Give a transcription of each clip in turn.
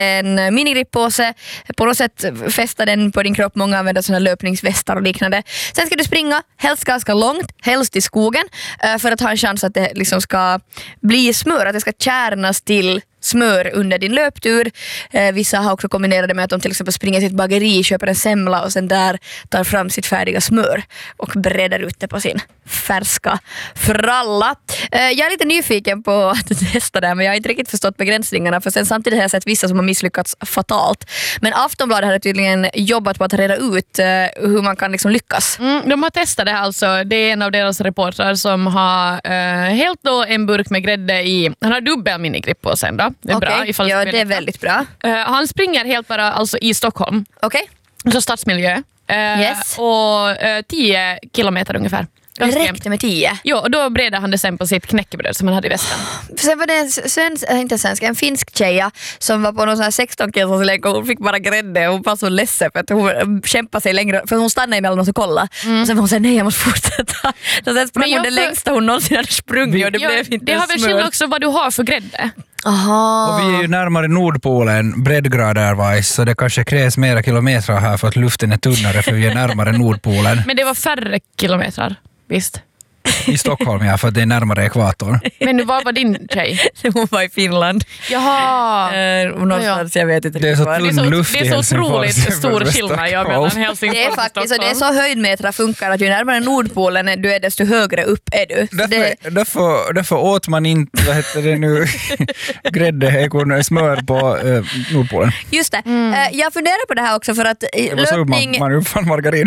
en minigrippåse, på något sätt fästa den på din kropp. Många använder såna löpningsvästar och liknande. Sen ska du springa, helst ganska långt, helst i skogen, för att ha en chans att det liksom ska bli smör, att det ska kärnas till smör under din löptur. Vissa har också kombinerat det med att de till exempel springer till ett bageri, köper en semla och sen där tar fram sitt färdiga smör och bredar ut det på sin färska fralla. Jag är lite nyfiken på att testa det, men jag har inte riktigt förstått begränsningarna, för sen samtidigt har jag sett vissa som har misslyckats fatalt. Men Aftonbladet har tydligen jobbat på att reda ut hur man kan liksom lyckas. De har testat det alltså. Det är en av deras reportrar som har helt då en burk med grädde i. Han har dubbel minigripp på sen då. Det är bra. Ja, det är väldigt bra. Han springer helt bara alltså i Stockholm. Okej. Så stadsmiljö. Yes. Och 10 kilometer ungefär. Det räckte med 10. Jo, och då bredde han det sen på sitt knäckebröd som han hade i väskan. Sen var det en finsk tjeja som var på någon sån här 16 kilosars länk och hon fick bara grädde och hon var så ledsen för att hon kämpade sig längre, för hon stannade emellan och så kolla. Och sen var hon såhär, nej jag måste fortsätta. Så sen sprang hon det längsta hon någonsin hade sprungit och det blev inte det har väl skillnad också vad du har för grädde. Aha. Och vi är ju närmare Nordpolen breddgraderwise, så det kanske krävs mera kilometer här för att luften är tunnare, för vi är närmare Nordpolen. Men det var färre kilometrar, visst? I Stockholm, ja, för att det är närmare ekvatorn. Men var var din tjej? Hon var i Finland. Jaha. Någonstans, jag vet inte. Det är så tunn luft det är så otroligt stor skillnad mellan Helsingfors. Det är faktiskt så, det är så höjdmetra funkar att ju närmare Nordpolen du är, desto högre upp är du. Därför åt man inte, vad heter det nu, grädde, smör på Nordpolen. Just det. Jag funderar på det här också för att Det var så man uppfann margarin.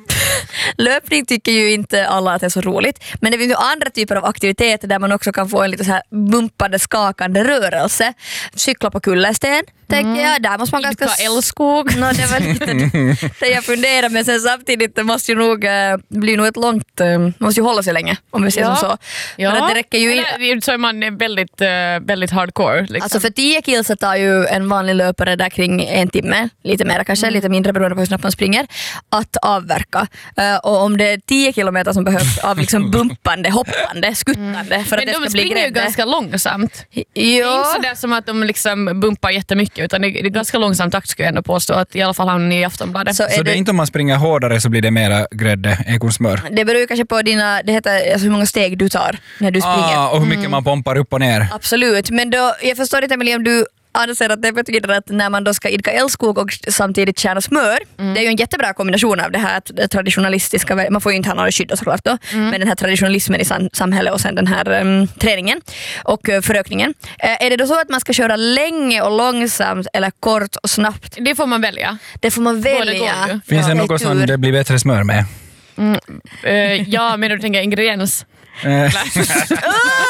Löpning tycker ju inte alla att det är så roligt, men det finns ju andra typer av aktiviteter där man också kan få en lite så här bumpande, skakande rörelse. Cykla på kullersten, tänker jag. Där måste man ganska... älskog. Det var lite det jag funderar, men sen samtidigt det måste ju nog bli nog ett långt... Man måste ju hålla sig länge, om vi ser som så. Ja. För att det räcker ju in... Så är man väldigt, väldigt hardcore. Liksom. Alltså för 10 kills tar ju en vanlig löpare där kring 1 timme, lite mer kanske, lite mindre beroende på hur snabbt man springer, att avverka. Och om det är 10 kilometer som behövs av liksom bumpande, hoppande, skuttande för att det ska bli grädde. Men de springer ju ganska långsamt. Ja. Det är inte sådär som att de liksom bumpar jättemycket, utan det är ganska långsam takt, skulle jag ändå påstå, att i alla fall han i Aftonbladet. Så det är inte om man springer hårdare så blir det mera grädde, ekonsmör? Det beror ju kanske på det heter, alltså hur många steg du tar när du springer. Och hur mycket man pompar upp och ner. Absolut, men då, jag förstår inte Emilie, om du anser att det betyder att när man då ska idka älskog och samtidigt tjäna smör, det är ju en jättebra kombination av det här traditionalistiska, man får ju inte ha några skydd såklart då, men den här traditionalismen i samhället och sen den här träningen och förökningen. Är det då så att man ska köra länge och långsamt eller kort och snabbt? Det får man välja. Det får man välja. Finns det något som det blir bättre smör med? Ja, men du tänker ingrediens?